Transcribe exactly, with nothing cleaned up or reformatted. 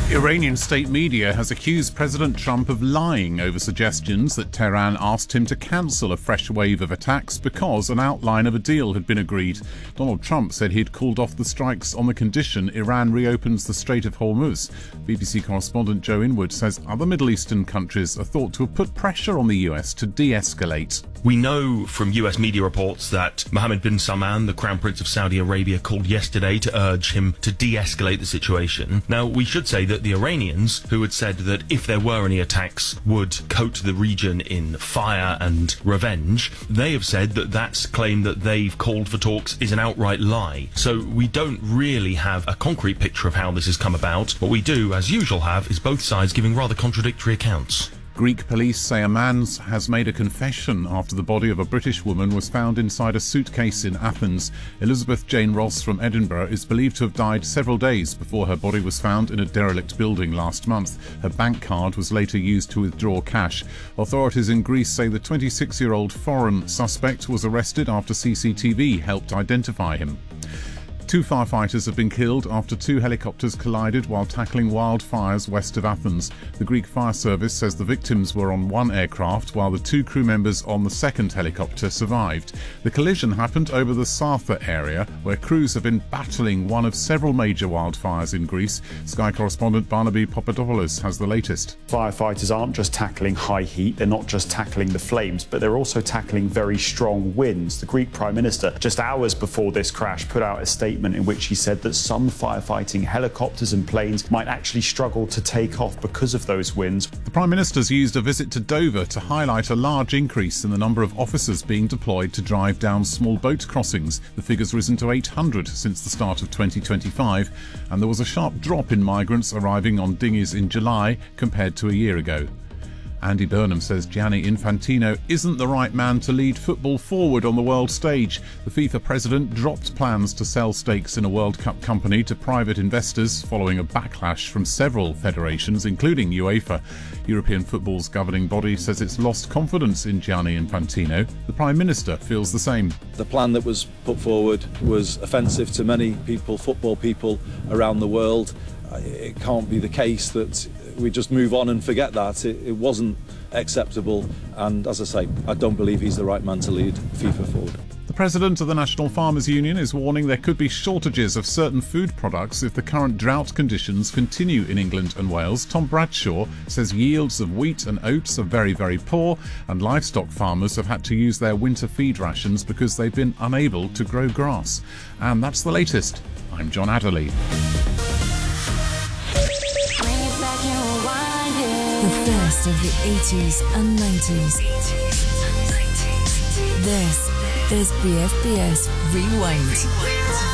Iranian state media has accused President Trump of lying over suggestions that Tehran asked him to cancel a fresh wave of attacks because an outline of a deal had been agreed. Donald Trump said he'd called off the strikes on the condition Iran reopens the Strait of Hormuz. B B C correspondent Joe Inwood says other Middle Eastern countries are thought to have put pressure on the U S to de-escalate. We know from U S media reports that Mohammed bin Salman, the Crown Prince of Saudi Arabia, called yesterday to urge him to de-escalate the situation. Now, we should say that the Iranians, who had said that if there were any attacks, would coat the region in fire and revenge, they have said that that claim that they've called for talks is an outright lie. So we don't really have a concrete picture of how this has come about. What we do, as usual, have is both sides giving rather contradictory accounts. Greek police say a man has made a confession after the body of a British woman was found inside a suitcase in Athens. Elizabeth Jane Ross from Edinburgh is believed to have died several days before her body was found in a derelict building last month. Her bank card was later used to withdraw cash. Authorities in Greece say the twenty-six-year-old foreign suspect was arrested after C C T V helped identify him. Two firefighters have been killed after two helicopters collided while tackling wildfires west of Athens. The Greek Fire Service says the victims were on one aircraft while the two crew members on the second helicopter survived. The collision happened over the Sartha area, where crews have been battling one of several major wildfires in Greece. Sky correspondent Barnaby Papadopoulos has the latest. Firefighters aren't just tackling high heat, they're not just tackling the flames, but they're also tackling very strong winds. The Greek Prime Minister, just hours before this crash, put out a statement in which he said that some firefighting helicopters and planes might actually struggle to take off because of those winds. The Prime Minister's used a visit to Dover to highlight a large increase in the number of officers being deployed to drive down small boat crossings. The figure's risen to eight hundred since the start of twenty twenty-five, and there was a sharp drop in migrants arriving on dinghies in July compared to a year ago. Andy Burnham says Gianni Infantino isn't the right man to lead football forward on the world stage. The FIFA president dropped plans to sell stakes in a World Cup company to private investors following a backlash from several federations, including UEFA. European football's governing body says it's lost confidence in Gianni Infantino. The Prime Minister feels the same. The plan that was put forward was offensive to many people, football people around the world. It can't be the case that we just move on and forget that. It, it wasn't acceptable, and as I say, I don't believe he's the right man to lead FIFA forward. The president of the National Farmers Union is warning there could be shortages of certain food products if the current drought conditions continue in England and Wales. Tom Bradshaw says yields of wheat and oats are very, very poor, and livestock farmers have had to use their winter feed rations because they've been unable to grow grass. And that's the latest. I'm John Adderley. The best of the eighties and nineties. This is B F B S Rewind.